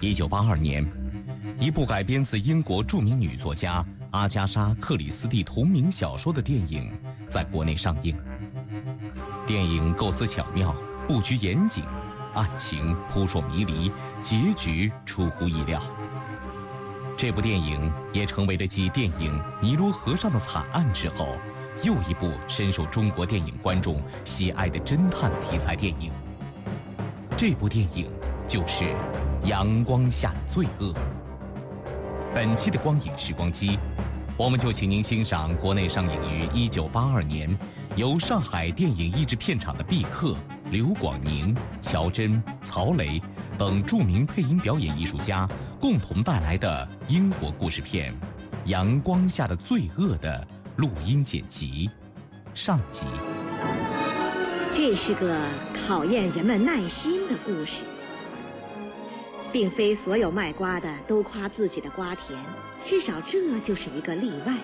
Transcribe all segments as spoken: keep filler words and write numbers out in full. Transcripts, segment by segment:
一九八二年，一部改编自英国著名女作家阿加莎·克里斯蒂同名小说的电影在国内上映。电影构思巧妙，布局严谨，案情扑朔迷离，结局出乎意料。这部电影也成为了继电影《尼罗河上的惨案》之后，又一部深受中国电影观众喜爱的侦探题材电影。这部电影就是《阳光下的罪恶》。本期的光影时光机，我们就请您欣赏国内上映于一九八二年，由上海电影译制片厂的毕克、刘广宁、乔真、曹雷等著名配音表演艺术家共同带来的英国故事片《阳光下的罪恶》的录音剪辑上集。 这是个考验人们耐心的故事。并非所有卖瓜的都夸自己的瓜甜，至少这就是一个例外。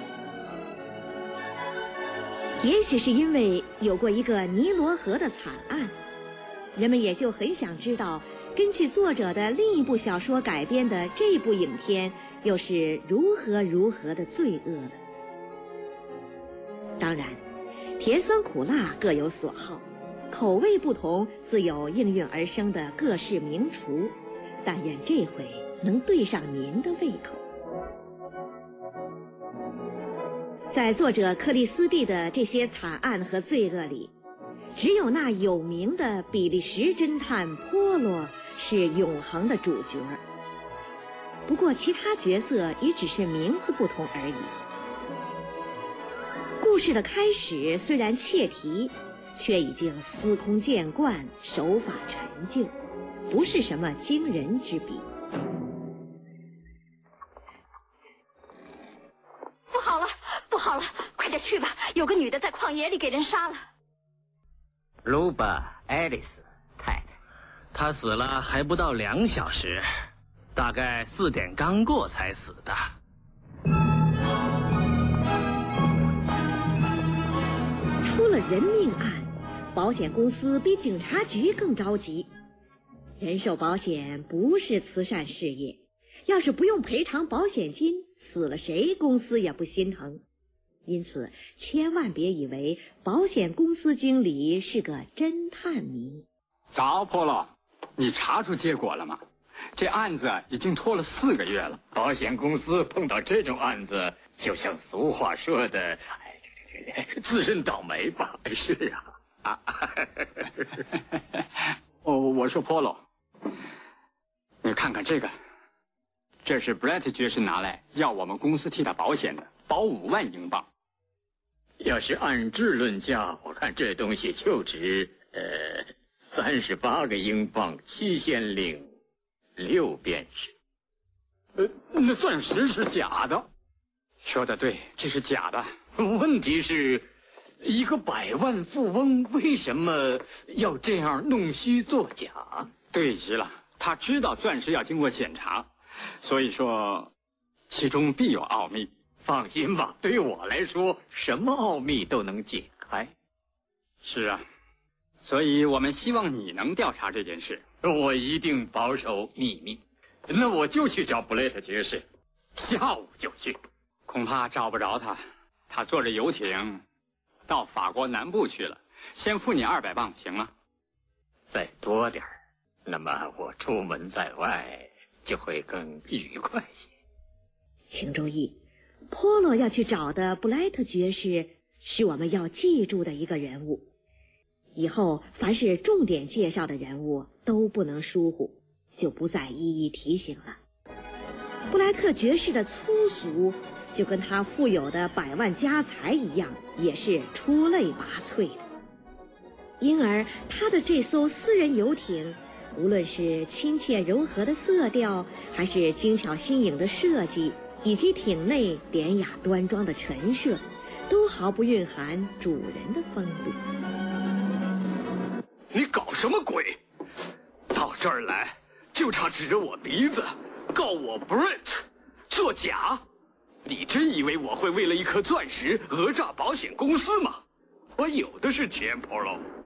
也许是因为有过一个尼罗河的惨案，人们也就很想知道，根据作者的另一部小说改编的这部影片又是如何如何的罪恶了。当然，甜酸苦辣各有所好，口味不同，自有应运而生的各式名厨。但愿这回能对上您的胃口。在作者克里斯蒂的这些惨案和罪恶里，只有那有名的比利时侦探波罗是永恒的主角。不过其他角色也只是名字不同而已。故事的开始虽然切题，却已经司空见惯，手法陈旧，不是什么惊人之笔。 不好了，不好了，快点去吧，有个女的在旷野里给人杀了。 卢巴·爱丽丝太太，她死了还不到两小时，大概四点刚过才死的。 出了人命案，保险公司比警察局更着急。人寿保险不是慈善事业，要是不用赔偿保险金，死了谁公司也不心疼。因此千万别以为保险公司经理是个侦探迷。 早破了，你查出结果了吗？这案子已经拖了四个月了。 保险公司碰到这种案子，就像俗话说的，哎，这这这自认倒霉吧。是啊，啊， 哦，我说 Polo， 你看看这个，这是 Brett 爵士拿来要我们公司替他保险的，保五万英镑。 要是按质论价，我看这东西就值呃三十八个英镑，七先令六便士。 呃，那钻石是假的。说的对，这是假的。 问题是，一个百万富翁为什么要这样弄虚作假？ 对极了，他知道钻石要经过检查，所以说其中必有奥秘。 放心吧，对于我来说，什么奥秘都能解开。 是啊，所以我们希望你能调查这件事。 我一定保守秘密。那我就去找布雷特爵士，下午就去。 恐怕找不着他，他坐着游艇到法国南部去了。先付你二百磅，行吗？ 再多点儿，那么我出门在外就会更愉快些。 请注意，波罗要去找的布莱特爵士是我们要记住的一个人物。以后凡是重点介绍的人物都不能疏忽，就不再一一提醒了。布莱特爵士的粗俗就跟他富有的百万家财一样，也是出类拔萃的。因而他的这艘私人游艇，无论是亲切柔和的色调，还是精巧新颖的设计，以及艇内典雅端庄的陈设，都毫不蕴含主人的风度。 你搞什么鬼？到这儿来就差指着我鼻子告我 Brett 作假？你真以为我会为了一颗钻石讹诈保险公司吗？我有的是钱 ，Polo。